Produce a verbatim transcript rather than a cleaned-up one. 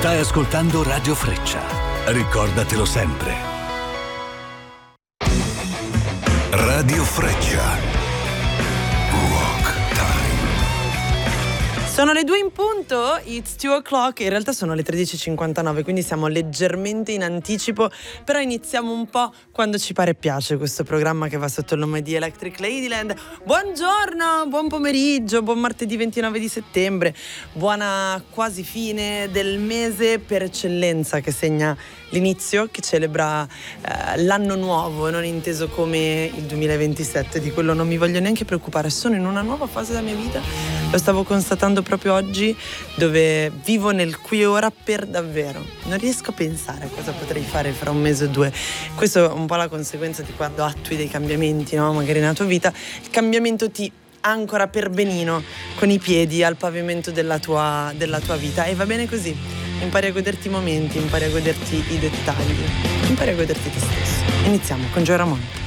Stai ascoltando Radio Freccia. Ricordatelo sempre. Radio Freccia. Sono le due in punto, it's two o'clock, in realtà sono le tredici e cinquantanove, quindi siamo leggermente in anticipo, però iniziamo un po' quando ci pare e piace questo programma che va sotto il nome di Electric Ladyland. Buongiorno, buon pomeriggio, buon martedì ventinove di settembre, buona quasi fine del mese per eccellenza che segna l'inizio, che celebra eh, l'anno nuovo, non inteso come il duemilaventisette, di quello non mi voglio neanche preoccupare, sono in una nuova fase della mia vita, lo stavo constatando proprio oggi, dove vivo nel qui e ora per davvero, non riesco a pensare a cosa potrei fare fra un mese o due. Questo è un po' la conseguenza di quando attui dei cambiamenti, no? Magari nella tua vita il cambiamento ti ancora per benino con i piedi al pavimento della tua, della tua vita, e va bene così. Impari a goderti i momenti, impari a goderti i dettagli, impari a goderti te stesso. Iniziamo con Joy Ramone.